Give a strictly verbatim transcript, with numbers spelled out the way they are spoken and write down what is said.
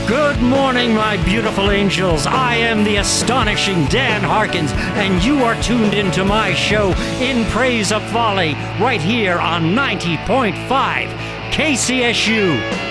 Good morning, my beautiful angels. I am the astonishing Dan Harkins, and you are tuned into my show, In Praise of Folly, right here on ninety point five K C S U.